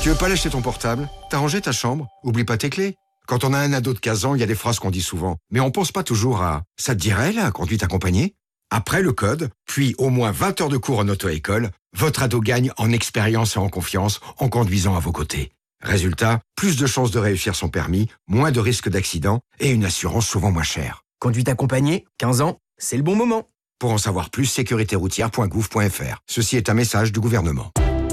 Tu veux pas lâcher ton portable? T'as rangé ta chambre? Oublie pas tes clés. Quand on a un ado de 15 ans, il y a des phrases qu'on dit souvent. Mais on pense pas toujours à « ça te dirait, la conduite accompagnée ?» Après le code, puis au moins 20 heures de cours en auto-école, votre ado gagne en expérience et en confiance en conduisant à vos côtés. Résultat, plus de chances de réussir son permis, moins de risques d'accident et une assurance souvent moins chère. Conduite accompagnée, 15 ans, c'est le bon moment. Pour en savoir plus, sécuritéroutière.gouv.fr. Ceci est un message du gouvernement.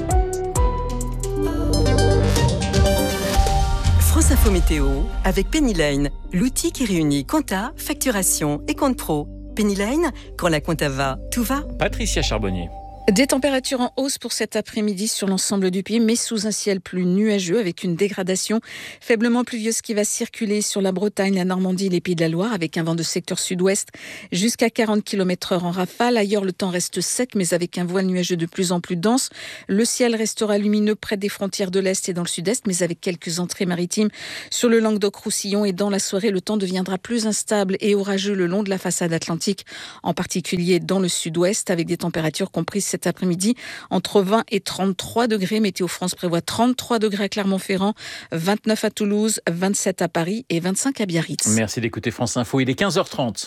France Info Météo avec Pennyline, l'outil qui réunit compta, facturation et compte pro. Pennyline, quand la compta va, tout va. Patricia Charbonnier. Des températures en hausse pour cet après-midi sur l'ensemble du pays, mais sous un ciel plus nuageux avec une dégradation faiblement pluvieuse qui va circuler sur la Bretagne, la Normandie et les Pays de la Loire avec un vent de secteur sud-ouest jusqu'à 40 km/h en rafale. Ailleurs, le temps reste sec, mais avec un voile nuageux de plus en plus dense. Le ciel restera lumineux près des frontières de l'Est et dans le Sud-Est, mais avec quelques entrées maritimes sur le Languedoc-Roussillon. Et dans la soirée, le temps deviendra plus instable et orageux le long de la façade atlantique, en particulier dans le Sud-Ouest, avec des températures comprises cet après-midi entre 20 et 33 degrés. Météo France prévoit 33 degrés à Clermont-Ferrand, 29 à Toulouse, 27 à Paris et 25 à Biarritz. Merci d'écouter France Info, il est 15h30.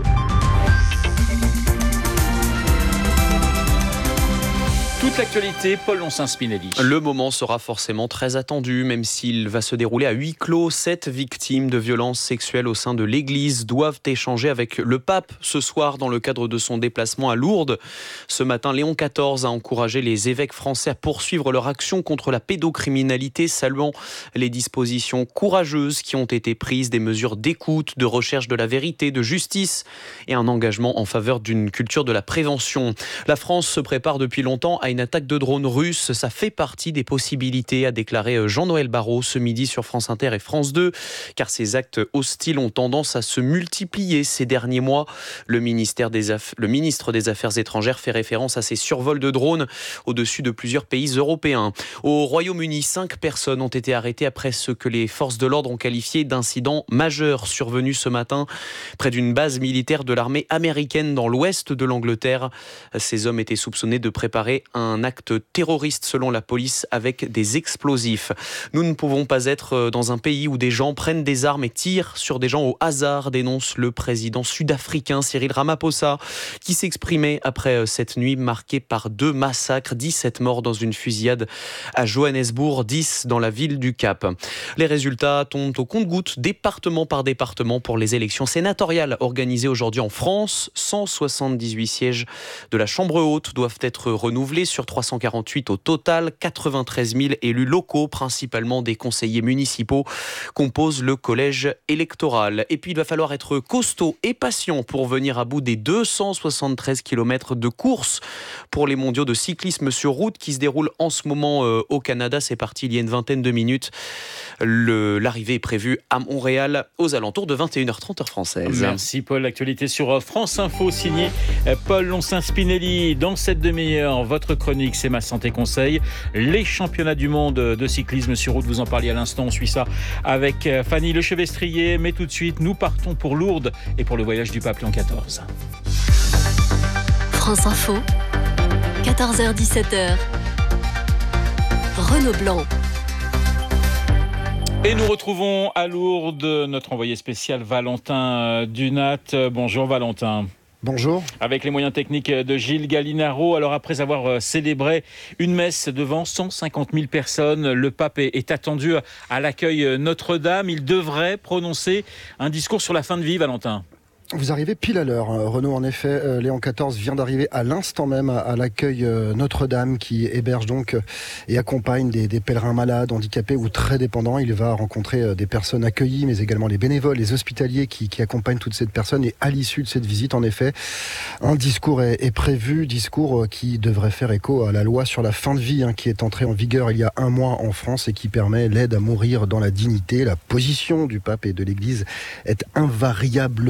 Toute l'actualité, Paul Loncin-Spinelli. Le moment sera forcément très attendu, même s'il va se dérouler à huis clos. 7 victimes de violences sexuelles au sein de l'Église doivent échanger avec le pape ce soir dans le cadre de son déplacement à Lourdes. Ce matin, Léon XIV a encouragé les évêques français à poursuivre leur action contre la pédocriminalité, saluant les dispositions courageuses qui ont été prises, des mesures d'écoute, de recherche de la vérité, de justice et un engagement en faveur d'une culture de la prévention. La France se prépare depuis longtemps à une attaque de drone russe. Ça fait partie des possibilités, a déclaré Jean-Noël Barrot ce midi sur France Inter et France 2, car ces actes hostiles ont tendance à se multiplier ces derniers mois. Le ministre des Affaires étrangères fait référence à ces survols de drones au-dessus de plusieurs pays européens. Au Royaume-Uni, 5 personnes ont été arrêtées après ce que les forces de l'ordre ont qualifié d'incident majeur survenu ce matin près d'une base militaire de l'armée américaine dans l'ouest de l'Angleterre. Ces hommes étaient soupçonnés de préparer un acte terroriste selon la police avec des explosifs. Nous ne pouvons pas être dans un pays où des gens prennent des armes et tirent sur des gens au hasard, dénonce le président sud-africain Cyril Ramaphosa, qui s'exprimait après cette nuit marquée par 2 massacres, 17 morts dans une fusillade à Johannesburg, 10 dans la ville du Cap. Les résultats tombent au compte-gouttes, département par département, pour les élections sénatoriales organisées aujourd'hui en France. 178 sièges de la Chambre haute doivent être renouvelés sur 348 au total. 93 000 élus locaux, principalement des conseillers municipaux, composent le collège électoral. Et puis il va falloir être costaud et patient pour venir à bout des 273 km de course pour les mondiaux de cyclisme sur route qui se déroulent en ce moment au Canada. C'est parti il y a une vingtaine de minutes. L'arrivée est prévue à Montréal aux alentours de 21h30 heure française. Merci Paul. L'actualité sur France Info, signé Paul Loncin-Spinelli. Dans cette demi-heure, votre chronique, c'est Ma Santé Conseil. Les championnats du monde de cyclisme sur route, vous en parliez à l'instant. On suit ça avec Fanny Lechevestrier. Mais tout de suite, nous partons pour Lourdes et pour le voyage du pape Léon XIV. France Info, 14h-17h. Renaud Blanc. Et nous retrouvons à Lourdes notre envoyé spécial Valentin Dunat. Bonjour Valentin. Bonjour. Avec les moyens techniques de Gilles Gallinaro. Alors après avoir célébré une messe devant 150 000 personnes, le pape est attendu à l'accueil Notre-Dame. Il devrait prononcer un discours sur la fin de vie, Valentin. Vous arrivez pile à l'heure, Renaud. En effet, Léon XIV vient d'arriver à l'instant même à l'accueil Notre-Dame qui héberge donc et accompagne des pèlerins malades, handicapés ou très dépendants. Il va rencontrer des personnes accueillies, mais également les bénévoles, les hospitaliers qui accompagnent toutes ces personnes. Et à l'issue de cette visite, en effet, un discours est prévu, discours qui devrait faire écho à la loi sur la fin de vie qui est entrée en vigueur il y a 1 mois en France et qui permet l'aide à mourir dans la dignité. La position du pape et de l'Église est invariablement la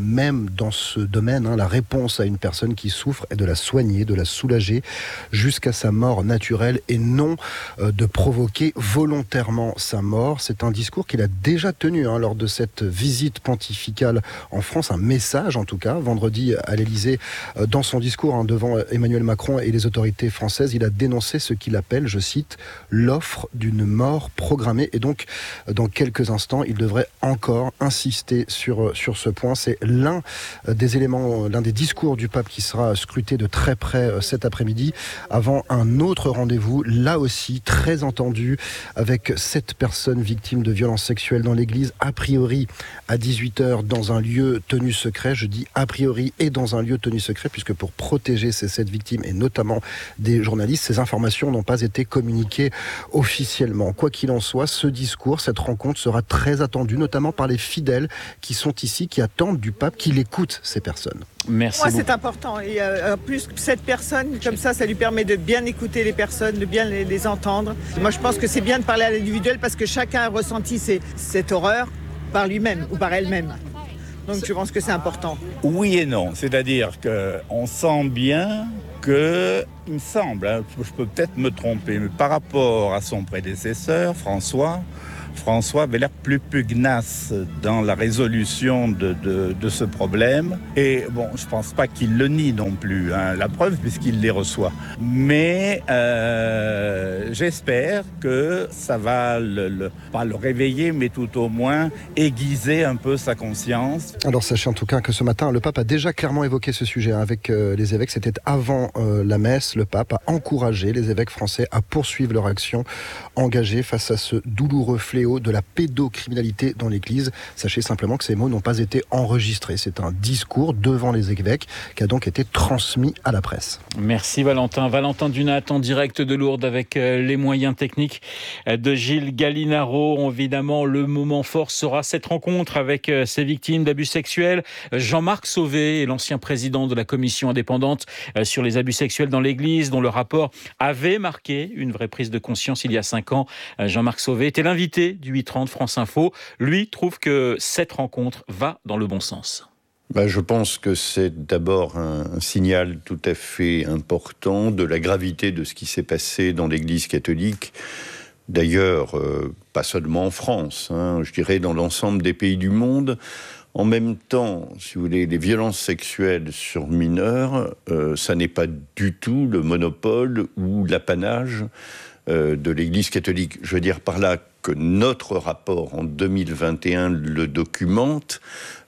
même dans ce domaine, la réponse à une personne qui souffre est de la soigner, de la soulager jusqu'à sa mort naturelle et non de provoquer volontairement sa mort. C'est un discours qu'il a déjà tenu lors de cette visite pontificale en France, un message en tout cas, vendredi à l'Élysée, dans son discours devant Emmanuel Macron et les autorités françaises. Il a dénoncé ce qu'il appelle, je cite, l'offre d'une mort programmée. Et donc, dans quelques instants, il devrait encore insister sur ce point. C'est l'un des discours du pape qui sera scruté de très près cet après-midi, avant un autre rendez-vous, là aussi très entendu, avec 7 personnes victimes de violences sexuelles dans l'église, a priori à 18h dans un lieu tenu secret. Je dis a priori et dans un lieu tenu secret, puisque pour protéger ces 7 victimes, et notamment des journalistes, ces informations n'ont pas été communiquées officiellement. Quoi qu'il en soit, ce discours, cette rencontre sera très attendue, notamment par les fidèles qui sont ici, qui attendent du pape qu'il écoute ces personnes. Merci Moi, beaucoup. c'est important. Et en plus, cette personne, comme ça lui permet de bien écouter les personnes, de bien les entendre. Moi, je pense que c'est bien de parler à l'individuel parce que chacun a ressenti cette horreur par lui-même ou par elle-même. Donc, je pense que c'est important. Oui et non. C'est-à-dire qu'on sent bien il me semble, je peux peut-être me tromper, mais par rapport à son prédécesseur, François avait l'air plus pugnace dans la résolution de ce problème. Et bon, je ne pense pas qu'il le nie non plus, la preuve, puisqu'il les reçoit. Mais j'espère que ça va pas le réveiller, mais tout au moins aiguiser un peu sa conscience. Alors sachez en tout cas que ce matin, le pape a déjà clairement évoqué ce sujet avec les évêques. C'était avant la messe. Le pape a encouragé les évêques français à poursuivre leur action engagée face à ce douloureux fléau de la pédocriminalité dans l'Église. Sachez simplement que ces mots n'ont pas été enregistrés. C'est un discours devant les évêques qui a donc été transmis à la presse. Merci Valentin. Valentin Dunat en direct de Lourdes avec les moyens techniques de Gilles Gallinaro. Évidemment, le moment fort sera cette rencontre avec ces victimes d'abus sexuels. Jean-Marc Sauvé est l'ancien président de la commission indépendante sur les abus sexuels dans l'Église, dont le rapport avait marqué une vraie prise de conscience il y a 5 ans. Jean-Marc Sauvé était l'invité du 8h30 France Info. Lui trouve que cette rencontre va dans le bon sens. Je pense que c'est d'abord un signal tout à fait important de la gravité de ce qui s'est passé dans l'Église catholique. D'ailleurs, pas seulement en France, je dirais dans l'ensemble des pays du monde. En même temps, si vous voulez, les violences sexuelles sur mineurs, ça n'est pas du tout le monopole ou l'apanage de l'Église catholique. Je veux dire par là que notre rapport en 2021 le documente,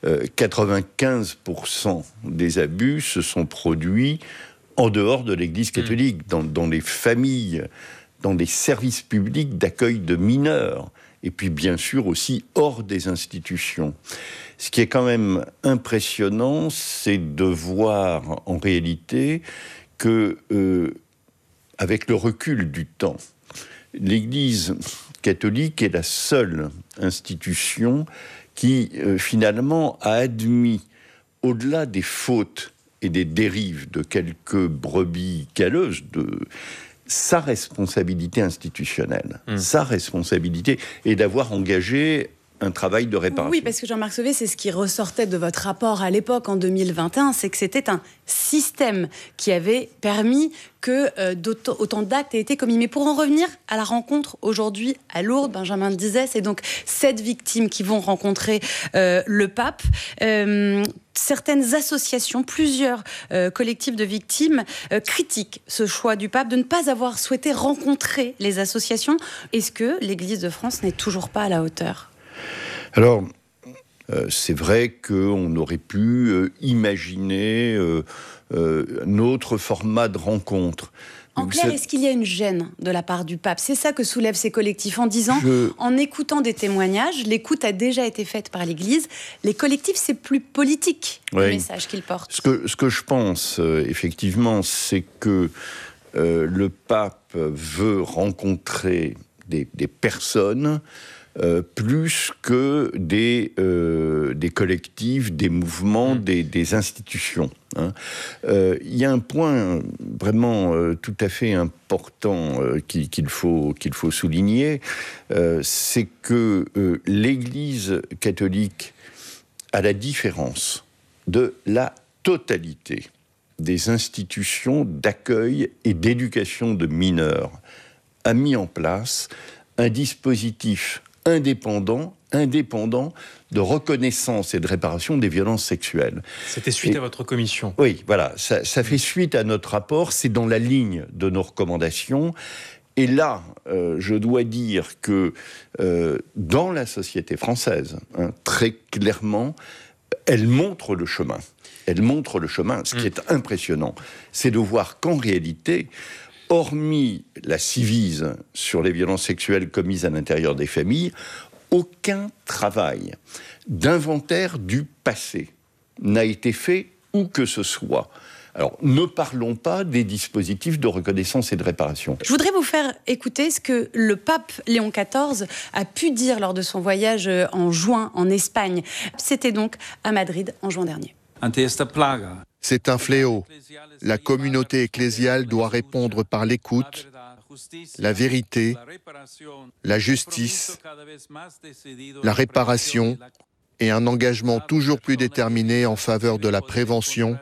95% des abus se sont produits en dehors de l'Église catholique, dans les familles, dans les services publics d'accueil de mineurs, et puis bien sûr aussi hors des institutions. Ce qui est quand même impressionnant, c'est de voir en réalité que, avec le recul du temps, l'Église catholique est la seule institution qui, finalement, a admis, au-delà des fautes et des dérives de quelques brebis galeuses, sa responsabilité institutionnelle. Sa responsabilité est d'avoir engagé un travail de réparation. Oui, parce que Jean-Marc Sauvé, c'est ce qui ressortait de votre rapport à l'époque, en 2021, c'est que c'était un système qui avait permis que autant d'actes aient été commis. Mais pour en revenir à la rencontre aujourd'hui à Lourdes, Benjamin le disait, c'est donc 7 victimes qui vont rencontrer le pape. Certaines associations, plusieurs collectifs de victimes critiquent ce choix du pape de ne pas avoir souhaité rencontrer les associations. Est-ce que l'Église de France n'est toujours pas à la hauteur ? Alors, c'est vrai qu'on aurait pu imaginer un autre format de rencontre. En clair, est-ce qu'il y a une gêne de la part du pape ? C'est ça que soulèvent ces collectifs en disant, en écoutant des témoignages, l'écoute a déjà été faite par l'Église, les collectifs, c'est plus politique, le message qu'ils portent. Ce que je pense, effectivement, c'est que le pape veut rencontrer des personnes plus que des collectifs, des mouvements, des institutions. Il y a un point vraiment tout à fait important qu'il faut souligner, c'est que l'Église catholique, à la différence de la totalité des institutions d'accueil et d'éducation de mineurs a mis en place un dispositif indépendant de reconnaissance et de réparation des violences sexuelles. C'était suite à votre commission. Oui, voilà, ça fait suite à notre rapport, c'est dans la ligne de nos recommandations. Et là, je dois dire que dans la société française, très clairement, elle montre le chemin. Elle montre le chemin. Ce qui est impressionnant, c'est de voir qu'en réalité, hormis la Civise sur les violences sexuelles commises à l'intérieur des familles, aucun travail d'inventaire du passé n'a été fait où que ce soit. Alors, ne parlons pas des dispositifs de reconnaissance et de réparation. Je voudrais vous faire écouter ce que le pape Léon XIV a pu dire lors de son voyage en juin en Espagne. C'était donc à Madrid en juin dernier. C'est un fléau. La communauté ecclésiale doit répondre par l'écoute, la vérité, la justice, la réparation et un engagement toujours plus déterminé en faveur de la prévention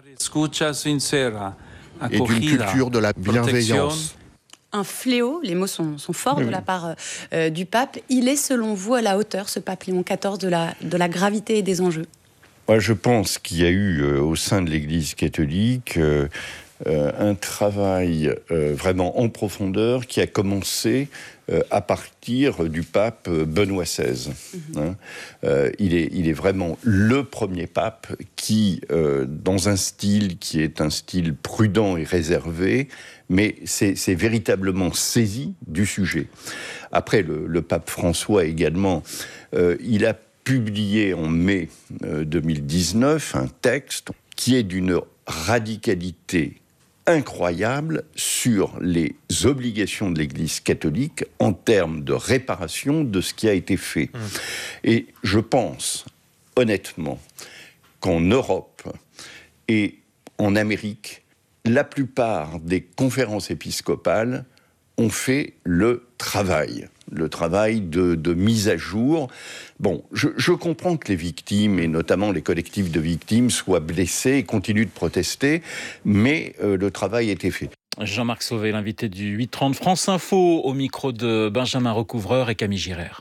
et d'une culture de la bienveillance. Un fléau, les mots sont forts de la part du pape. Il est selon vous à la hauteur, ce pape Léon XIV, de la gravité et des enjeux? Moi, je pense qu'il y a eu au sein de l'Église catholique un travail vraiment en profondeur qui a commencé à partir du pape Benoît XVI. Il est vraiment le premier pape qui, dans un style qui est un style prudent et réservé, mais c'est véritablement saisi du sujet. Après, le pape François également, il a publié en mai 2019 un texte qui est d'une radicalité incroyable sur les obligations de l'Église catholique en termes de réparation de ce qui a été fait. Et je pense, honnêtement, qu'en Europe et en Amérique, la plupart des conférences épiscopales ont fait le travail de mise à jour. Bon, je comprends que les victimes, et notamment les collectifs de victimes, soient blessés et continuent de protester, mais le travail a été fait. Jean-Marc Sauvé, l'invité du 8h30 France Info, au micro de Benjamin Recouvreur et Camille Girard.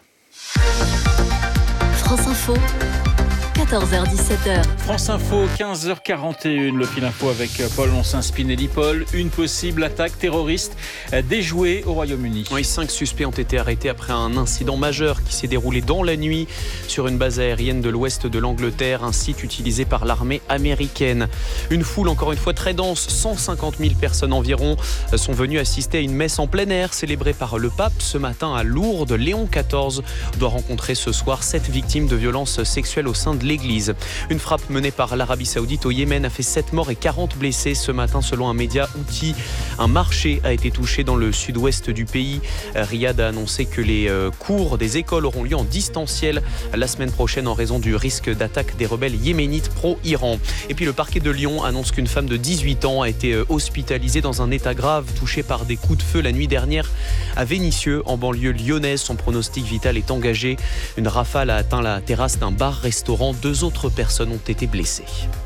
France Info, 14h-17h. France Info, 15h41, le fil info avec Paul Loncin-Spinelli. Paul, une possible attaque terroriste déjouée au Royaume-Uni. Oui, 5 suspects ont été arrêtés après un incident majeur qui s'est déroulé dans la nuit sur une base aérienne de l'ouest de l'Angleterre, un site utilisé par l'armée américaine. Une foule encore une fois très dense, 150 000 personnes environ sont venues assister à une messe en plein air célébrée par le pape ce matin à Lourdes. Léon XIV doit rencontrer ce soir 7 victimes de violences sexuelles au sein de l'Église. Une frappe menée par l'Arabie Saoudite au Yémen a fait 7 morts et 40 blessés ce matin selon un média houthi. Un marché a été touché dans le sud-ouest du pays. Riyad a annoncé que les cours des écoles auront lieu en distanciel la semaine prochaine en raison du risque d'attaque des rebelles yéménites pro-Iran. Et puis le parquet de Lyon annonce qu'une femme de 18 ans a été hospitalisée dans un état grave, touchée par des coups de feu la nuit dernière à Vénissieux, en banlieue lyonnaise. Son pronostic vital est engagé. Une rafale a atteint la terrasse d'un bar-restaurant. 2 autres personnes ont été blessées.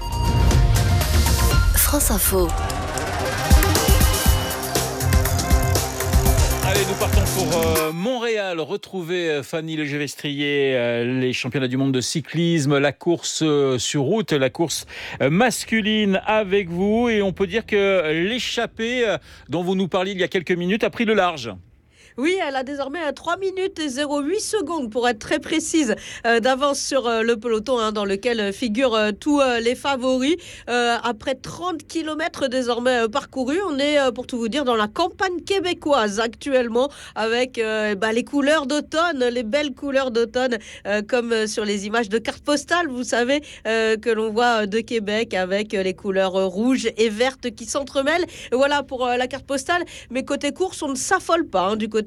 France Info. Allez, nous partons pour Montréal, retrouver Fanny Legevestrier, les championnats du monde de cyclisme, la course sur route, la course masculine avec vous. Et on peut dire que l'échappée dont vous nous parliez il y a quelques minutes a pris le large. Oui, elle a désormais 3 minutes et 08 secondes pour être très précise d'avance sur le peloton dans lequel figurent tous les favoris. Après 30 km désormais parcourus, on est, pour tout vous dire, dans la campagne québécoise actuellement avec les couleurs d'automne, les belles couleurs d'automne comme sur les images de cartes postales, vous savez, que l'on voit de Québec avec les couleurs rouges et vertes qui s'entremêlent. Voilà pour la carte postale. Mais côté course, on ne s'affole pas du côté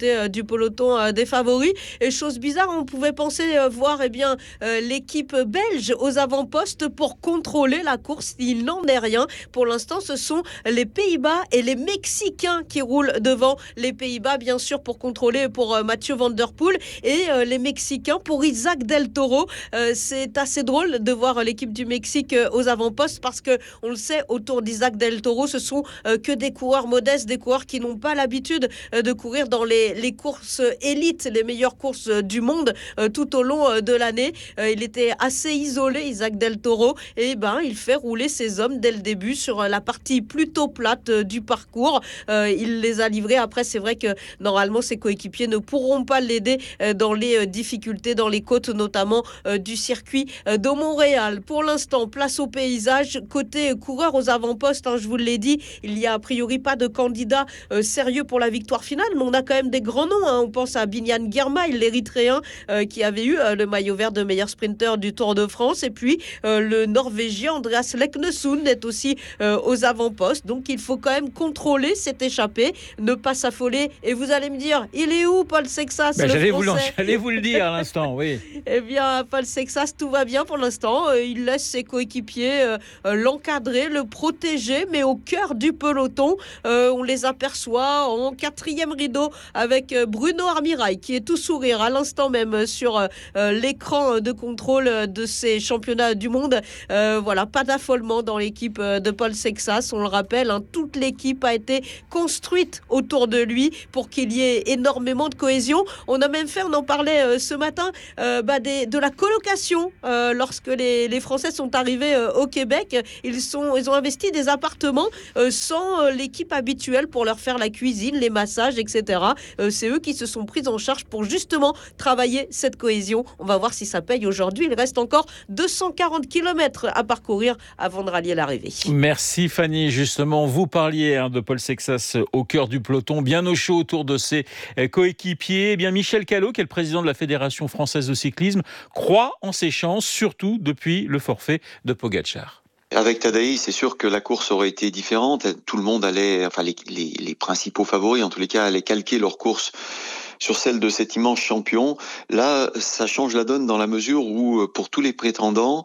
côté du peloton des favoris. Et chose bizarre, on pouvait penser voir l'équipe belge aux avant-postes pour contrôler la course. Il n'en est rien. Pour l'instant, ce sont les Pays-Bas et les Mexicains qui roulent devant. Les Pays-Bas, bien sûr, pour contrôler pour Mathieu Van Der Poel et les Mexicains pour Isaac Del Toro. C'est assez drôle de voir l'équipe du Mexique aux avant-postes parce que on le sait, autour d'Isaac Del Toro, ce sont que des coureurs modestes, des coureurs qui n'ont pas l'habitude de courir dans les courses élites, les meilleures courses du monde tout au long de l'année. Il était assez isolé, Isaac Del Toro, et il fait rouler ses hommes dès le début sur la partie plutôt plate du parcours. Il les a livrés. Après, c'est vrai que normalement, ses coéquipiers ne pourront pas l'aider dans les difficultés, dans les côtes notamment du circuit de Montréal. Pour l'instant, place au paysage. Côté coureurs aux avant-postes, je vous l'ai dit, il n'y a a priori pas de candidat sérieux pour la victoire finale, mais on a quand même des grands noms. On pense à Binyan Girmay, l'Érythréen qui avait eu le maillot vert de meilleur sprinter du Tour de France. Et puis le Norvégien Andreas Leknesund est aussi aux avant-postes. Donc il faut quand même contrôler cette échappée, ne pas s'affoler. Et vous allez me dire, il est où Paul Sexas, j'allais vous le dire à l'instant, oui. Eh bien, Paul Sexas, tout va bien pour l'instant. Il laisse ses coéquipiers l'encadrer, le protéger, mais au cœur du peloton, on les aperçoit en quatrième rideau avec Bruno Armirail qui est tout sourire à l'instant même sur l'écran de contrôle de ces championnats du monde. Voilà, pas d'affolement dans l'équipe de Paul Sexas. On le rappelle, toute l'équipe a été construite autour de lui pour qu'il y ait énormément de cohésion. On a même fait, on en parlait ce matin, de la colocation. Lorsque les Français sont arrivés au Québec, ils ont investi des appartements sans l'équipe habituelle pour leur faire la cuisine, les massages, etc. C'est eux qui se sont pris en charge pour justement travailler cette cohésion. On va voir si ça paye aujourd'hui. Il reste encore 240 km à parcourir avant de rallier l'arrivée. Merci Fanny. Justement, vous parliez de Paul Sexas au cœur du peloton, bien au chaud autour de ses coéquipiers. Eh bien, Michel Callot, qui est le président de la Fédération française de cyclisme, croit en ses chances, surtout depuis le forfait de Pogačar. Avec Tadej, c'est sûr que la course aurait été différente. Tout le monde allait, les principaux favoris en tous les cas, allaient calquer leur course sur celle de cet immense champion. Là, ça change la donne dans la mesure où, pour tous les prétendants,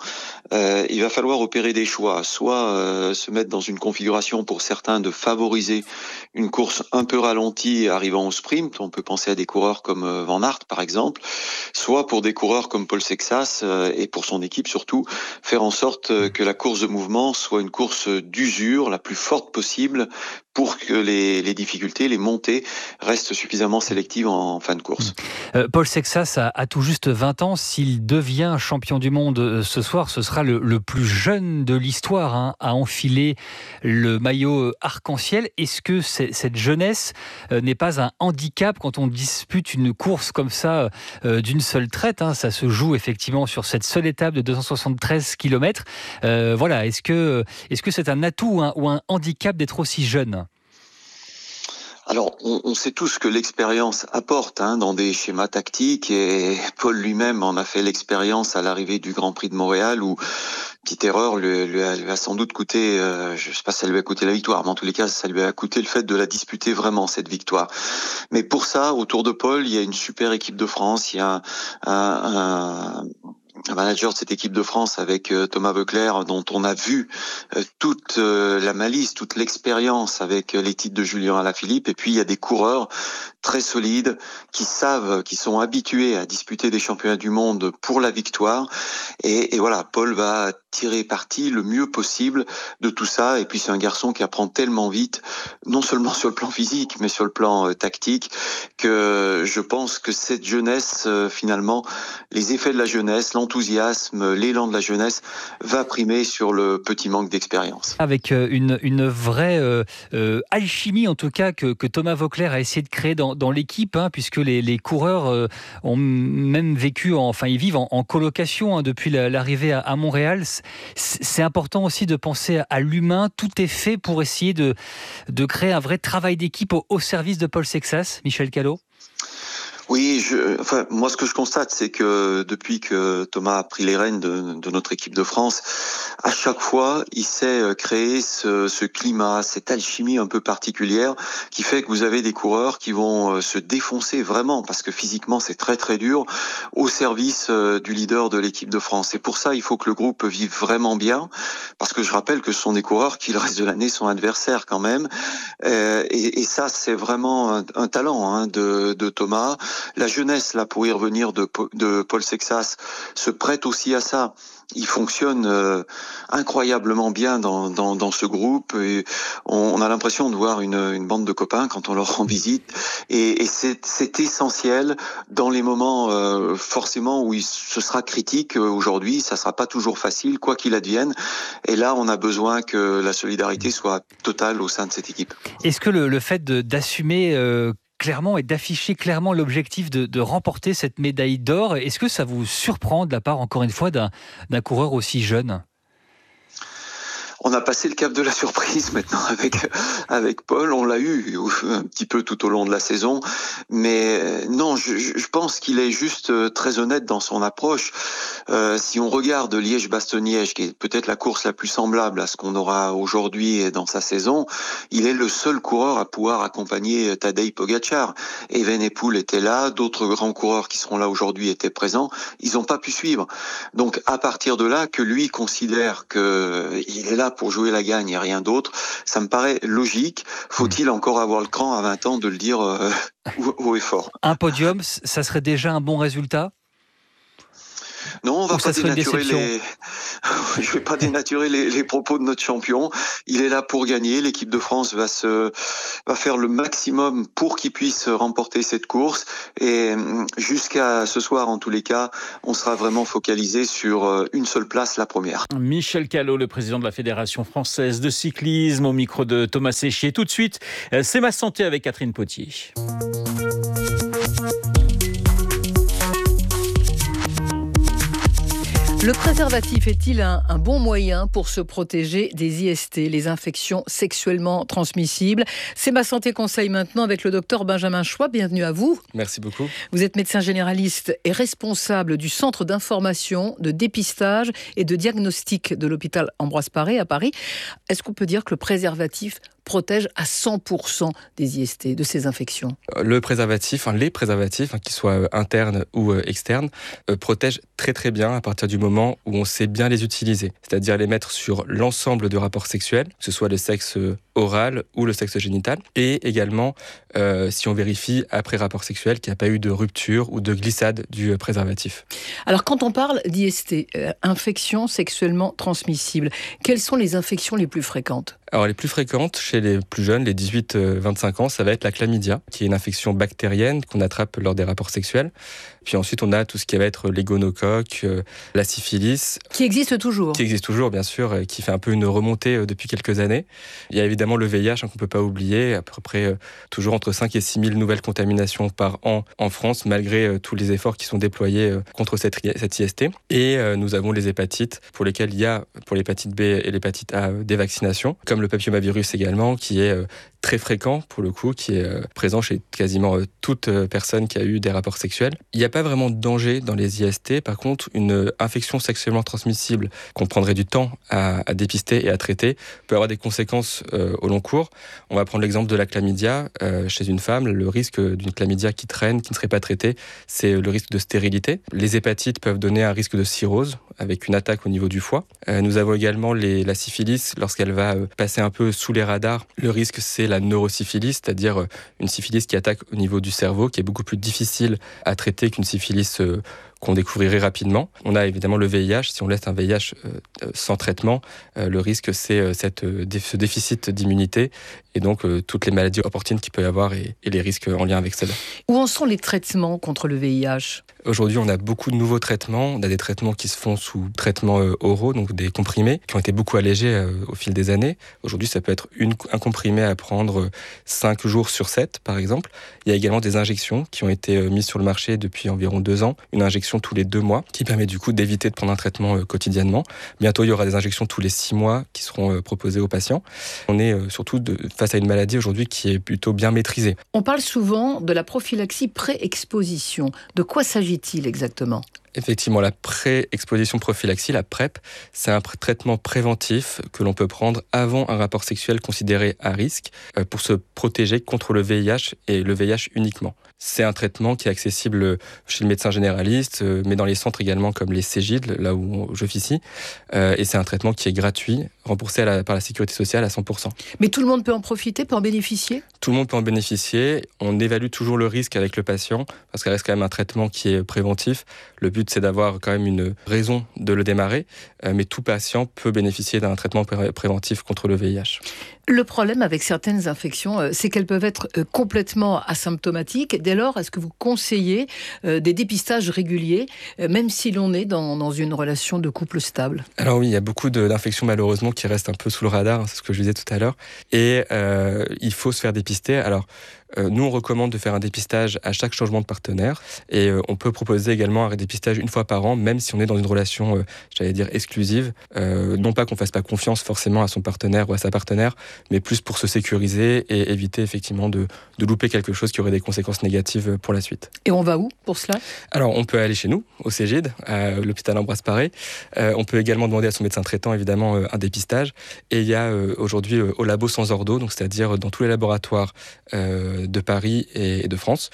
il va falloir opérer des choix. Soit se mettre dans une configuration pour certains de favoriser une course un peu ralentie arrivant au sprint. On peut penser à des coureurs comme Van Aert, par exemple. Soit pour des coureurs comme Paul Sexas et pour son équipe surtout, faire en sorte que la course de mouvement soit une course d'usure la plus forte possible pour que les difficultés, les montées restent suffisamment sélectives en fin de course. Paul Sexas a tout juste 20 ans. S'il devient champion du monde ce soir, ce sera le plus jeune de l'histoire à enfiler le maillot arc-en-ciel. Est-ce que cette jeunesse n'est pas un handicap quand on dispute une course comme ça d'une seule traite, Ça se joue effectivement sur cette seule étape de 273 km. Voilà, est-ce que c'est un atout ou un handicap d'être aussi jeune ? Alors, on sait tous que l'expérience apporte dans des schémas tactiques, et Paul lui-même en a fait l'expérience à l'arrivée du Grand Prix de Montréal où, petite erreur, lui a sans doute coûté, je sais pas si ça lui a coûté la victoire, mais en tous les cas, ça lui a coûté le fait de la disputer vraiment, cette victoire. Mais pour ça, autour de Paul, il y a une super équipe de France, il y a un manager de cette équipe de France avec Thomas Voeckler, dont on a vu toute la malice, toute l'expérience avec les titres de Julien Alaphilippe. Et puis il y a des coureurs très solides qui sont habitués à disputer des championnats du monde pour la victoire. Et voilà, Paul va tirer parti le mieux possible de tout ça. Et puis c'est un garçon qui apprend tellement vite, non seulement sur le plan physique, mais sur le plan tactique, que je pense que cette jeunesse, finalement, les effets de la jeunesse, l'enthousiasme, l'élan de la jeunesse va primer sur le petit manque d'expérience. Avec une vraie alchimie, en tout cas, que Thomas Voeckler a essayé de créer dans l'équipe, puisque les coureurs ont même vécu, ils vivent en colocation depuis l'arrivée à Montréal. C'est important aussi de penser à l'humain. Tout est fait pour essayer de créer un vrai travail d'équipe au service de Paul Sexas, Michel Callot. Oui, moi ce que je constate, c'est que depuis que Thomas a pris les rênes de notre équipe de France, à chaque fois, il sait créer ce climat, cette alchimie un peu particulière qui fait que vous avez des coureurs qui vont se défoncer vraiment, parce que physiquement c'est très très dur, au service du leader de l'équipe de France. Et pour ça, il faut que le groupe vive vraiment bien, parce que je rappelle que ce sont des coureurs qui le reste de l'année sont adversaires quand même. Et ça, c'est vraiment un talent de Thomas. La jeunesse, là, pour y revenir, de Paul Sexas, se prête aussi à ça. Il fonctionne incroyablement bien dans ce groupe. Et on a l'impression de voir une bande de copains quand on leur rend visite. Et c'est essentiel dans les moments forcément où ce sera critique. Aujourd'hui, ça sera pas toujours facile, quoi qu'il advienne. Et là, on a besoin que la solidarité soit totale au sein de cette équipe. Est-ce que le fait d'assumer clairement et d'afficher clairement l'objectif de remporter cette médaille d'or, est-ce que ça vous surprend de la part, encore une fois, d'un coureur aussi jeune ? On a passé le cap de la surprise maintenant avec Paul. On l'a eu un petit peu tout au long de la saison. Mais non, je pense qu'il est juste très honnête dans son approche. Si on regarde Liège-Bastogne-Liège, qui est peut-être la course la plus semblable à ce qu'on aura aujourd'hui et dans sa saison, il est le seul coureur à pouvoir accompagner Tadej Pogačar. Evenepoel était là, d'autres grands coureurs qui seront là aujourd'hui étaient présents. Ils n'ont pas pu suivre. Donc à partir de là, que lui considère qu'il est là pour jouer la gagne et rien d'autre, ça me paraît logique. Faut-il encore avoir le cran à 20 ans de le dire haut et fort. Un podium, ça serait déjà un bon résultat ? Non, on va pas dénaturer je vais pas dénaturer les propos de notre champion. Il est là pour gagner. L'équipe de France va faire le maximum pour qu'il puisse remporter cette course. Et jusqu'à ce soir, en tous les cas, on sera vraiment focalisé sur une seule place, la première. Michel Callot, le président de la Fédération française de cyclisme, au micro de Thomas Séchier. Tout de suite, c'est Ma Santé avec Catherine Potier. Le préservatif est-il un bon moyen pour se protéger des IST, les infections sexuellement transmissibles ? C'est Ma Santé Conseil maintenant avec le docteur Benjamin Choix. Bienvenue à vous. Merci beaucoup. Vous êtes médecin généraliste et responsable du centre d'information, de dépistage et de diagnostic de l'hôpital Ambroise Paré à Paris. Est-ce qu'on peut dire que le préservatif protège à 100% des IST, de ces infections ? Le préservatif, les préservatifs, qu'ils soient internes ou externes, protègent très très bien à partir du moment où on sait bien les utiliser. C'est-à-dire les mettre sur l'ensemble de rapports sexuels, que ce soit le sexe oral ou le sexe génital. Et également, si on vérifie après rapport sexuel qu'il n'y a pas eu de rupture ou de glissade du préservatif. Alors quand on parle d'IST, infections sexuellement transmissibles, quelles sont les infections les plus fréquentes ? Alors les plus fréquentes chez les plus jeunes, les 18-25 ans, ça va être la chlamydia, qui est une infection bactérienne qu'on attrape lors des rapports sexuels. Puis ensuite, on a tout ce qui va être les gonocoques, la syphilis. Qui existe toujours. Qui existe toujours, bien sûr, qui fait un peu une remontée depuis quelques années. Il y a évidemment le VIH qu'on ne peut pas oublier, à peu près toujours entre 5 et 6 000 nouvelles contaminations par an en France, malgré tous les efforts qui sont déployés contre cette IST. Et nous avons les hépatites, pour lesquelles il y a, pour l'hépatite B et l'hépatite A, des vaccinations, comme le papillomavirus également, qui est très fréquent, pour le coup, qui est présent chez quasiment toute personne qui a eu des rapports sexuels. Il n'y a pas vraiment de danger dans les IST. Par contre, une infection sexuellement transmissible qu'on prendrait du temps à dépister et à traiter peut avoir des conséquences au long cours. On va prendre l'exemple de la chlamydia. Chez une femme, le risque d'une chlamydia qui traîne, qui ne serait pas traitée, c'est le risque de stérilité. Les hépatites peuvent donner un risque de cirrhose avec une attaque au niveau du foie. Nous avons également la syphilis. Lorsqu'elle va passer un peu sous les radars, le risque, c'est la neurosyphilis, c'est-à-dire une syphilis qui attaque au niveau du cerveau, qui est beaucoup plus difficile à traiter qu'une syphilis qu'on découvrirait rapidement. On a évidemment le VIH. Si on laisse un VIH sans traitement, le risque, c'est ce déficit d'immunité et donc toutes les maladies opportunes qu'il peut y avoir et les risques en lien avec cela. Où en sont les traitements contre le VIH ? Aujourd'hui, on a beaucoup de nouveaux traitements. On a des traitements qui se font sous traitements oraux, donc des comprimés, qui ont été beaucoup allégés au fil des années. Aujourd'hui, ça peut être un comprimé à prendre 5 jours sur 7, par exemple. Il y a également des injections qui ont été mises sur le marché depuis environ 2 ans. Une injection injection tous les 2 mois, qui permet du coup d'éviter de prendre un traitement quotidiennement. Bientôt, il y aura des injections tous les 6 mois qui seront proposées aux patients. On est surtout face à une maladie aujourd'hui qui est plutôt bien maîtrisée. On parle souvent de la prophylaxie pré-exposition. De quoi s'agit-il exactement ? Effectivement, la pré-exposition prophylaxie, la PrEP, c'est un traitement préventif que l'on peut prendre avant un rapport sexuel considéré à risque pour se protéger contre le VIH et le VIH uniquement. C'est un traitement qui est accessible chez le médecin généraliste, mais dans les centres également comme les Cégid, là où j'officie. Et c'est un traitement qui est gratuit, remboursé par la Sécurité sociale à 100%. Mais tout le monde peut en profiter, peut en bénéficier ? Tout le monde peut en bénéficier. On évalue toujours le risque avec le patient, parce qu'il reste quand même un traitement qui est préventif. Le but, c'est d'avoir quand même une raison de le démarrer, mais tout patient peut bénéficier d'un traitement préventif contre le VIH. Le problème avec certaines infections, c'est qu'elles peuvent être complètement asymptomatiques. Dès lors, est-ce que vous conseillez des dépistages réguliers, même si l'on est dans une relation de couple stable ? Alors oui, il y a beaucoup d'infections malheureusement qui restent un peu sous le radar, c'est ce que je disais tout à l'heure. Et il faut se faire dépister. Alors, nous, on recommande de faire un dépistage à chaque changement de partenaire. Et on peut proposer également un dépistage 1 fois par an, même si on est dans une relation, exclusive. Non pas qu'on ne fasse pas confiance forcément à son partenaire ou à sa partenaire, mais plus pour se sécuriser et éviter effectivement de louper quelque chose qui aurait des conséquences négatives pour la suite. Et on va où pour cela ? Alors, on peut aller chez nous, au Cégid, à l'hôpital Ambroise Paré. On peut également demander à son médecin traitant, évidemment, un dépistage. Et il y a aujourd'hui au labo sans ordo, donc c'est-à-dire dans tous les laboratoires de Paris et de France,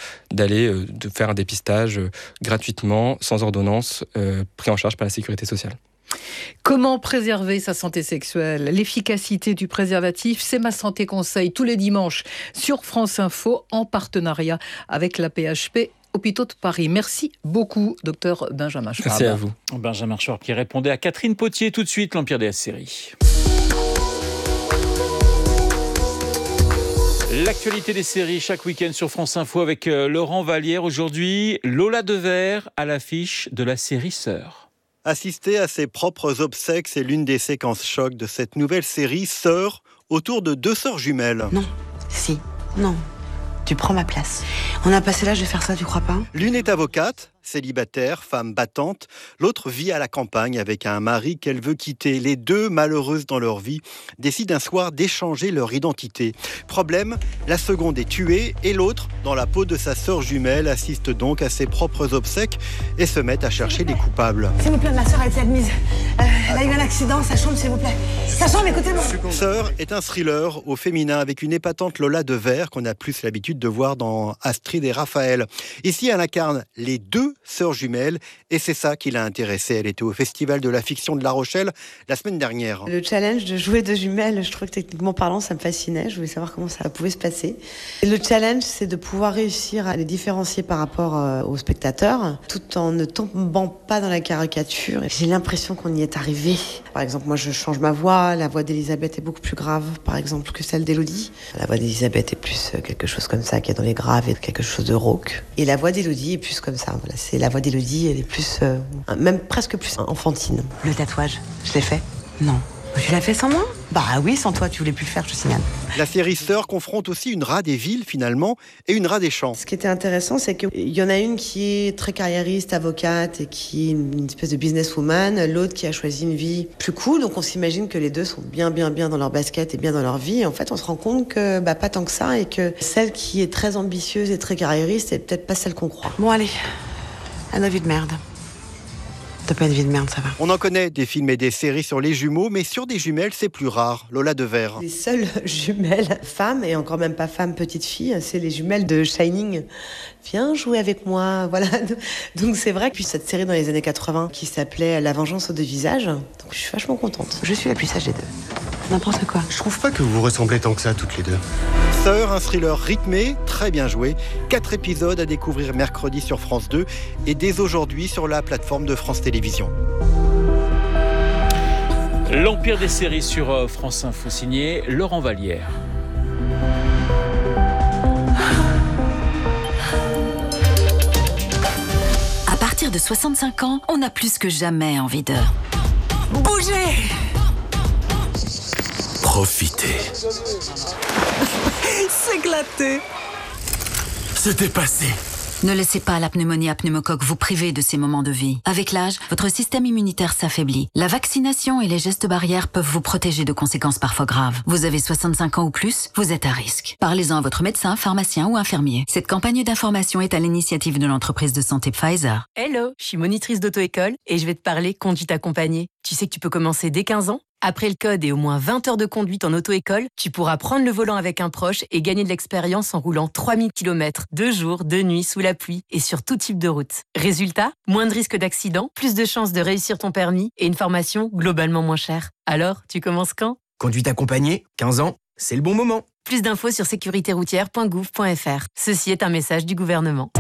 de faire un dépistage gratuitement, sans ordonnance, pris en charge par la Sécurité sociale. Comment préserver sa santé sexuelle ? L'efficacité du préservatif, c'est Ma Santé Conseil tous les dimanches sur France Info en partenariat avec la PHP Hôpitaux de Paris. Merci beaucoup, docteur Benjamin Schwab. Merci à vous. Benjamin Schwab qui répondait à Catherine Potier tout de suite, l'Empire des séries. L'actualité des séries chaque week-end sur France Info avec Laurent Vallière. Aujourd'hui, Lola Devers à l'affiche de la série Sœurs. Assister à ses propres obsèques, c'est l'une des séquences chocs de cette nouvelle série Sœurs, autour de 2 sœurs jumelles. Non, si, non, tu prends ma place. On a passé l'âge de faire ça, tu crois pas ? L'une est avocate, célibataire, femme battante. L'autre vit à la campagne avec un mari qu'elle veut quitter. Les deux, malheureuses dans leur vie, décident un soir d'échanger leur identité. Problème, la seconde est tuée et l'autre, dans la peau de sa sœur jumelle, assiste donc à ses propres obsèques et se met à chercher les coupables. S'il vous plaît, ma sœur a été admise. Elle a eu un accident, sa chambre, s'il vous plaît. Sa chambre, écoutez-moi. Sœur est un thriller au féminin avec une épatante Lola Devers qu'on a plus l'habitude de voir dans Astrid et Raphaël. Ici, elle incarne les deux sœurs jumelles et c'est ça qui l'a intéressée. Elle était au Festival de la fiction de La Rochelle la semaine dernière. Le challenge de jouer 2 jumelles, je trouve que techniquement parlant, ça me fascinait. Je voulais savoir comment ça pouvait se passer. Et le challenge, c'est de pouvoir réussir à les différencier par rapport aux spectateurs, tout en ne tombant pas dans la caricature. J'ai l'impression qu'on y est arrivé. Par exemple, moi, je change ma voix. La voix d'Elisabeth est beaucoup plus grave, par exemple, que celle d'Élodie. La voix d'Elisabeth est plus quelque chose comme ça, qui est dans les graves et quelque chose de rauque. Et la voix d'Élodie est plus comme ça. Voilà, c'est la voix d'Élodie, elle est plus, même presque plus enfantine. Le tatouage, je l'ai fait ? Non. Tu l'as fait sans moi ? Bah oui, sans toi, tu voulais plus le faire, je te signale. La série Sœurs confronte aussi une rat des villes, finalement, et une rat des champs. Ce qui était intéressant, c'est qu'il y en a une qui est très carriériste, avocate, et qui est une espèce de businesswoman. L'autre qui a choisi une vie plus cool. Donc on s'imagine que les deux sont bien dans leur basket et bien dans leur vie. Et en fait, on se rend compte que pas tant que ça, et que celle qui est très ambitieuse et très carriériste, est peut-être pas celle qu'on croit. Bon, allez, à nos vies de merde. T'as pas une vie de merde, ça va. On en connaît des films et des séries sur les jumeaux, mais sur des jumelles, c'est plus rare. Lola Devers. Les seules jumelles femmes, et encore même pas femmes, petite fille, c'est les jumelles de Shining. Viens jouer avec moi, voilà. Donc c'est vrai que puis cette série dans les années 80 qui s'appelait La vengeance aux 2 visages, donc je suis vachement contente. Je suis la plus sage des deux. N'importe quoi. Je trouve pas que vous vous ressemblez tant que ça, toutes les deux. Sœurs, un thriller rythmé, très bien joué. 4 épisodes à découvrir mercredi sur France 2 et dès aujourd'hui sur la plateforme de France Télévisions. L'Empire des séries sur France Info, signé Laurent Vallière. À partir de 65 ans, on a plus que jamais envie de bouger. Profiter. S'éclater. Se dépasser. Ne laissez pas la pneumonie à pneumocoque vous priver de ces moments de vie. Avec l'âge, votre système immunitaire s'affaiblit. La vaccination et les gestes barrières peuvent vous protéger de conséquences parfois graves. Vous avez 65 ans ou plus, vous êtes à risque. Parlez-en à votre médecin, pharmacien ou infirmier. Cette campagne d'information est à l'initiative de l'entreprise de santé Pfizer. Hello, je suis monitrice d'auto-école et je vais te parler conduite accompagnée. Tu sais que tu peux commencer dès 15 ans ? Après le code et au moins 20 heures de conduite en auto-école, tu pourras prendre le volant avec un proche et gagner de l'expérience en roulant 3000 km, 2 jours, 2 nuits, sous la pluie et sur tout type de route. Résultat, moins de risques d'accident, plus de chances de réussir ton permis et une formation globalement moins chère. Alors, tu commences quand ? Conduite accompagnée, 15 ans, c'est le bon moment. Plus d'infos sur sécuritéroutière.gouv.fr. Ceci est un message du gouvernement.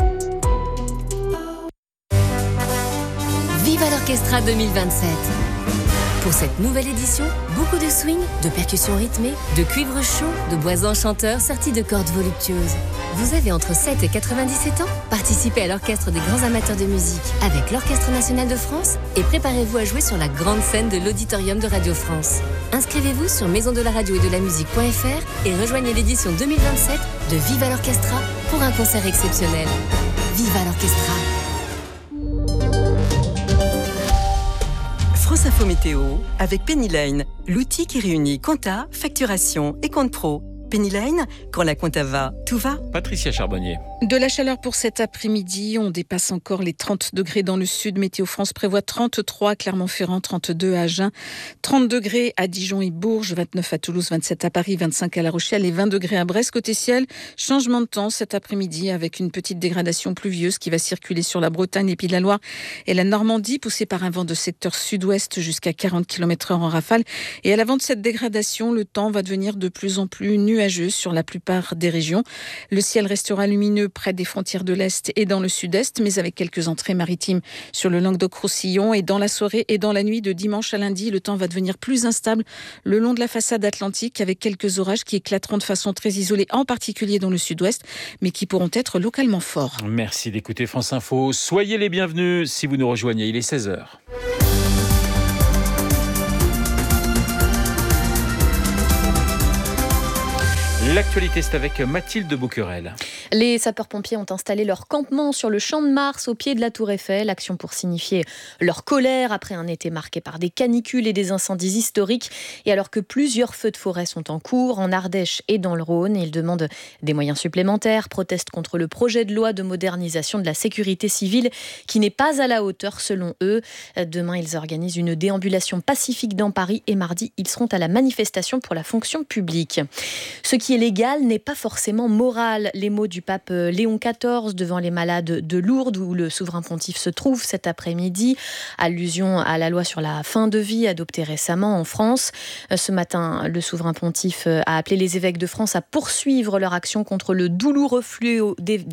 Viva l'Orchestra 2027. Pour cette nouvelle édition, beaucoup de swing, de percussions rythmées, de cuivre chaud, de bois enchanteurs sortis de cordes voluptueuses. Vous avez entre 7 et 97 ans ? Participez à l'Orchestre des grands amateurs de musique avec l'Orchestre national de France et préparez-vous à jouer sur la grande scène de l'Auditorium de Radio France. Inscrivez-vous sur maisondelaradio-et-de-la-musique.fr et rejoignez l'édition 2027 de Viva l'Orchestra pour un concert exceptionnel. Viva l'Orchestra! France Info Météo avec Penny Lane, l'outil qui réunit compta, facturation et compte pro. Penny Lane, quand la compta va, tout va. Patricia Charbonnier. De la chaleur pour cet après-midi, on dépasse encore les 30 degrés dans le sud. Météo France prévoit 33 à Clermont-Ferrand, 32 à Agen, 30 degrés à Dijon et Bourges, 29 à Toulouse, 27 à Paris, 25 à La Rochelle et 20 degrés à Brest. Côté ciel, changement de temps cet après-midi avec une petite dégradation pluvieuse qui va circuler sur la Bretagne, les Pays de la Loire et la Normandie, poussée par un vent de secteur sud-ouest jusqu'à 40 km/h en rafale. Et à l'avant de cette dégradation, le temps va devenir de plus en plus nuageux sur la plupart des régions. Le ciel restera lumineux près des frontières de l'Est et dans le Sud-Est, mais avec quelques entrées maritimes sur le Languedoc-Roussillon. Et dans la soirée et dans la nuit de dimanche à lundi, le temps va devenir plus instable le long de la façade atlantique avec quelques orages qui éclateront de façon très isolée, en particulier dans le Sud-Ouest, mais qui pourront être localement forts. Merci d'écouter France Info. Soyez les bienvenus si vous nous rejoignez. Il est 16h. L'actualité, c'est avec Mathilde Bouquerel. Les sapeurs-pompiers ont installé leur campement sur le Champ de Mars au pied de la Tour Eiffel. Action pour signifier leur colère après un été marqué par des canicules et des incendies historiques. Et alors que plusieurs feux de forêt sont en cours en Ardèche et dans le Rhône, ils demandent des moyens supplémentaires, protestent contre le projet de loi de modernisation de la sécurité civile qui n'est pas à la hauteur selon eux. Demain, ils organisent une déambulation pacifique dans Paris et mardi, ils seront à la manifestation pour la fonction publique. Ce qui est légal n'est pas forcément moral. Les mots du pape Léon XIV devant les malades de Lourdes où le souverain pontife se trouve cet après-midi. Allusion à la loi sur la fin de vie adoptée récemment en France. Ce matin, le souverain pontife a appelé les évêques de France à poursuivre leur action contre le douloureux fléau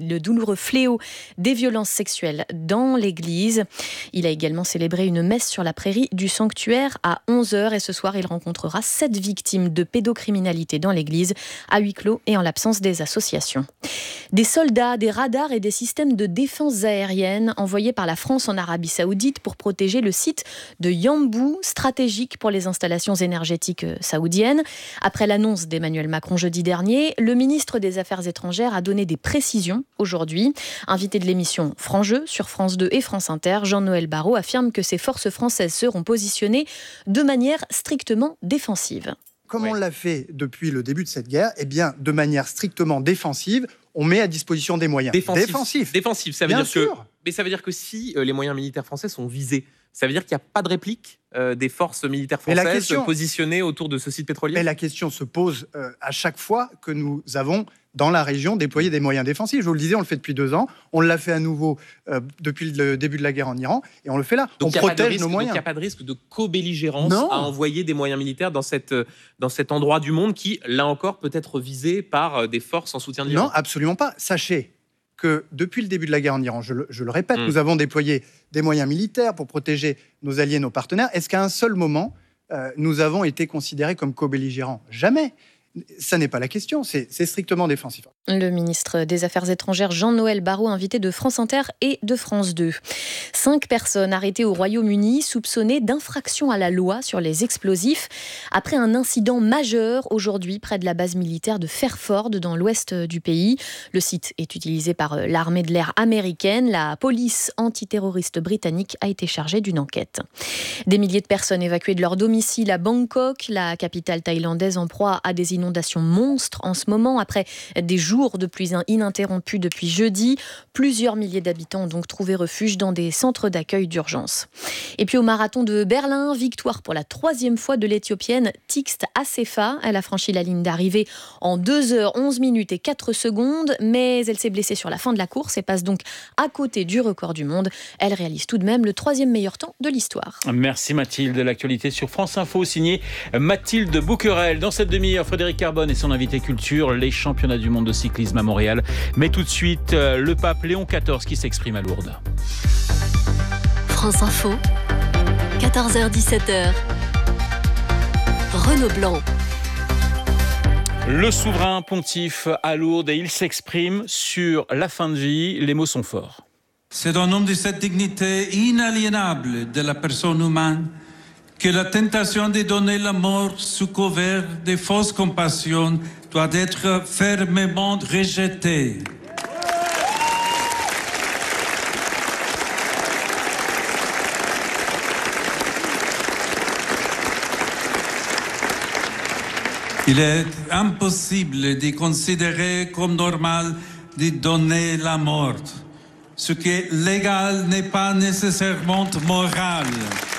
des violences sexuelles dans l'Église. Il a également célébré une messe sur la prairie du sanctuaire à 11h et ce soir, il rencontrera 7 victimes de pédocriminalité dans l'Église à huis clos et en l'absence des associations. Des soldats, des radars et des systèmes de défense aérienne envoyés par la France en Arabie Saoudite pour protéger le site de Yanbu, stratégique pour les installations énergétiques saoudiennes. Après l'annonce d'Emmanuel Macron jeudi dernier, le ministre des Affaires étrangères a donné des précisions aujourd'hui. Invité de l'émission Franc-Jeu sur France 2 et France Inter, Jean-Noël Barrot affirme que ces forces françaises seront positionnées de manière strictement défensive. Comme on l'a fait depuis le début de cette guerre, eh bien, de manière strictement défensive, on met à disposition des moyens. Défensif, ça veut Bien dire sûr. Mais ça veut dire que si les moyens militaires français sont visés, ça veut dire qu'il n'y a pas de réplique des forces militaires françaises positionnées autour de ce site pétrolier. Mais la question se pose à chaque fois que nous avons dans la région déployé des moyens défensifs. Je vous le disais, on le fait depuis 2 ans. On l'a fait à nouveau depuis le début de la guerre en Iran et on le fait là. Donc on protège nos moyens. Donc il n'y a pas de risque de co-belligérance à envoyer des moyens militaires dans cet endroit du monde qui, là encore, peut être visé par des forces en soutien de l'Iran. Non, absolument pas. Sachez que depuis le début de la guerre en Iran, je le répète, nous avons déployé des moyens militaires pour protéger nos alliés, nos partenaires. Est-ce qu'à un seul moment, nous avons été considérés comme co-belligérants ? Jamais. Ça n'est pas la question, c'est strictement défensif. Le ministre des Affaires étrangères Jean-Noël Barrot, invité de France Inter et de France 2. 5 personnes arrêtées au Royaume-Uni soupçonnées d'infraction à la loi sur les explosifs après un incident majeur aujourd'hui près de la base militaire de Fairford dans l'ouest du pays. Le site est utilisé par l'armée de l'air américaine. La police antiterroriste britannique a été chargée d'une enquête. Des milliers de personnes évacuées de leur domicile à Bangkok, la capitale thaïlandaise en proie à des inondations monstres en ce moment après des jours de pluie ininterrompue depuis jeudi. Plusieurs milliers d'habitants ont donc trouvé refuge dans des centres d'accueil d'urgence. Et puis au marathon de Berlin, victoire pour la 3e fois de l'Éthiopienne Tigst Assefa. Elle a franchi la ligne d'arrivée en 2h11 et 4 secondes, mais elle s'est blessée sur la fin de la course et passe donc à côté du record du monde. Elle réalise tout de même le 3e meilleur temps de l'histoire. Merci Mathilde. L'actualité sur France Info, signée Mathilde Bouquerel. Dans cette demi-heure, Frédéric Carbone et son invité culture, les championnats du monde de cyclisme à Montréal. Mais tout de suite, le pape Léon XIV qui s'exprime à Lourdes. France Info, 14h-17h. Renaud Blanc. Le souverain pontife à Lourdes et il s'exprime sur la fin de vie. Les mots sont forts. C'est au nom de cette dignité inaliénable de la personne humaine que la tentation de donner la mort sous couvert de fausses compassions doit être fermement rejetée. Il est impossible de considérer comme normal de donner la mort. Ce qui est légal n'est pas nécessairement moral.